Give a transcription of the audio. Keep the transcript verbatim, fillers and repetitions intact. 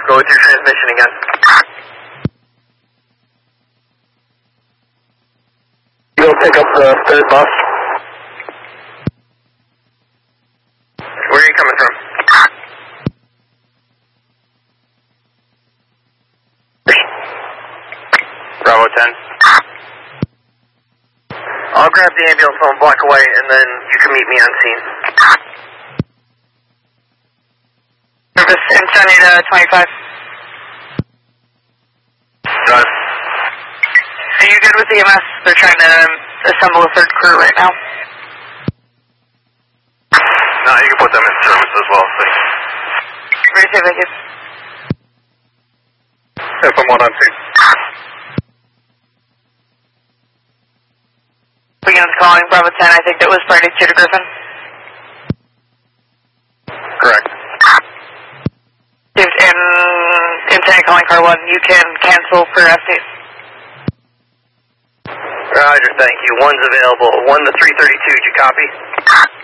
Go with your transmission again. You'll pick up the third bus. Where are you coming from? Bravo ten. I'll grab the ambulance on block away, and then you can meet me on scene. Service Insanity to twenty-five. Done. Are you good with E M S? They're trying to um, assemble a third crew right now. No, you can put them in service as well, thanks. Ready to take it. F M one on scene. Begins calling Bravo ten. I think that was party two to Griffin. Correct. If in Insanity calling car one, you can cancel for F D. Roger, thank you. One's available. One to three thirty-two, did you copy?